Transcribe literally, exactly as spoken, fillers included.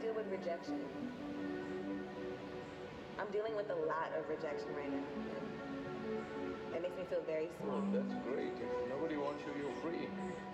deal with rejection. I'm dealing with a lot of rejection right now. It makes me feel very small. Well, that's great. If nobody wants you, you're free.